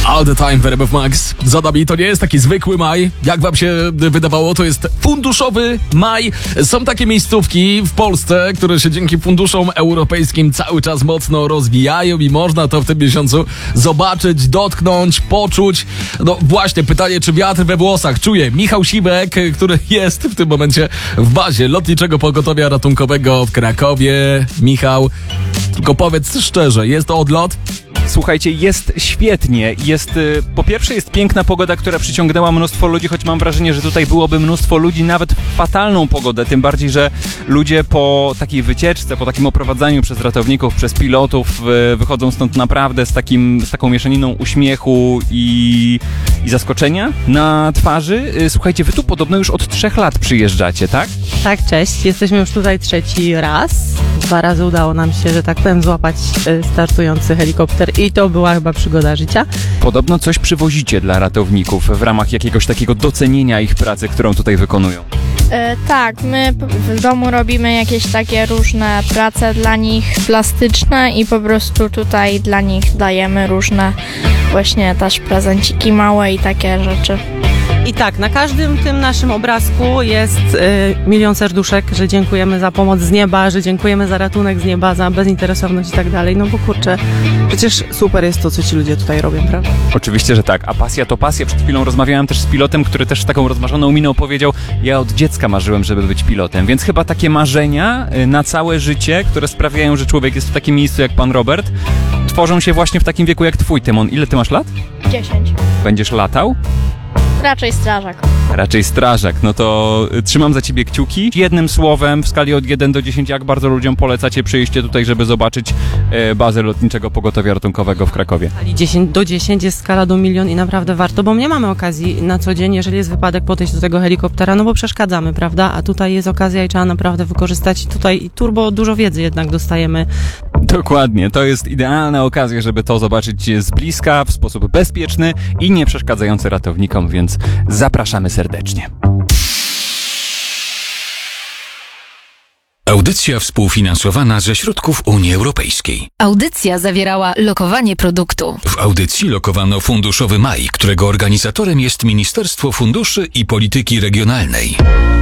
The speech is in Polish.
All the time w RMF Max. Za nami to nie jest taki zwykły maj. Jak wam się wydawało, to jest funduszowy maj. Są takie miejscówki w Polsce, które się dzięki funduszom europejskim cały czas mocno rozwijają i można to w tym miesiącu zobaczyć, dotknąć, poczuć. No właśnie, pytanie, czy wiatr we włosach czuje Michał Siwek, który jest w tym momencie w bazie Lotniczego Pogotowia Ratunkowego w Krakowie. Michał, tylko powiedz szczerze, jest to odlot? Słuchajcie, jest świetnie. Po pierwsze jest piękna pogoda, która przyciągnęła mnóstwo ludzi, choć mam wrażenie, że tutaj byłoby mnóstwo ludzi nawet w fatalną pogodę, tym bardziej, że ludzie po takiej wycieczce, po takim oprowadzaniu przez ratowników, przez pilotów wychodzą stąd naprawdę z taką mieszaniną uśmiechu i zaskoczenia na twarzy. Słuchajcie, wy tu podobno już od 3 lat przyjeżdżacie, tak? Tak, cześć. Jesteśmy już tutaj 3. raz. 2 razy udało nam się, że tak powiem, złapać startujący helikopter i to była chyba przygoda życia. Podobno coś przywozicie dla ratowników w ramach jakiegoś takiego docenienia ich pracy, którą tutaj wykonują. Tak, my w domu robimy jakieś takie różne prace dla nich plastyczne i po prostu tutaj dla nich dajemy różne właśnie też prezenciki małe i takie rzeczy. I tak, na każdym tym naszym obrazku jest 1 000 000 serduszek, że dziękujemy za pomoc z nieba, że dziękujemy za ratunek z nieba, za bezinteresowność i tak dalej. No bo kurczę, przecież super jest to, co ci ludzie tutaj robią, prawda? Oczywiście, że tak. A pasja to pasja. Przed chwilą rozmawiałem też z pilotem, który też taką rozmarzoną miną powiedział: ja od dziecka marzyłem, żeby być pilotem. Więc chyba takie marzenia na całe życie, które sprawiają, że człowiek jest w takim miejscu jak pan Robert, tworzą się właśnie w takim wieku jak twój, Tymon. Ile ty masz lat? 10. Będziesz latał? Raczej strażak. Raczej strażak. No to trzymam za ciebie kciuki. Jednym słowem, w skali od 1 do 10, jak bardzo ludziom polecacie przyjście tutaj, żeby zobaczyć bazę Lotniczego Pogotowia Ratunkowego w Krakowie? 10 do 10 jest skala do 1 000 000 i naprawdę warto, bo nie mamy okazji na co dzień, jeżeli jest wypadek, podejść do tego helikoptera, no bo przeszkadzamy, prawda? A tutaj jest okazja i trzeba naprawdę wykorzystać. Tutaj turbo dużo wiedzy jednak dostajemy. Dokładnie, to jest idealna okazja, żeby to zobaczyć z bliska, w sposób bezpieczny i nie przeszkadzający ratownikom, więc zapraszamy serdecznie. Audycja współfinansowana ze środków Unii Europejskiej. Audycja zawierała lokowanie produktu. W audycji lokowano funduszowy maj, którego organizatorem jest Ministerstwo Funduszy i Polityki Regionalnej.